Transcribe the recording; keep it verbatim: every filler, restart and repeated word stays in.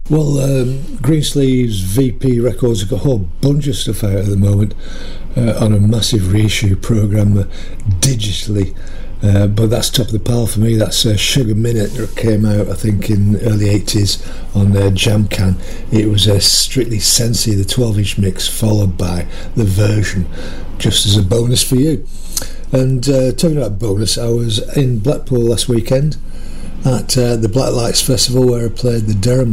Well, um, Greensleeves V P Records have got a whole bunch of stuff out at the moment uh, on a massive reissue programme uh, digitally. Uh, but that's top of the pile for me. That's uh, Sugar Minute that came out, I think, in the early eighties on uh, Jam Can. It was a Strictly Sensi, the twelve inch mix, followed by the version, just as a bonus for you. And uh, talking about bonus, I was in Blackpool last weekend at uh, the Black Lights Festival, where I played the Durham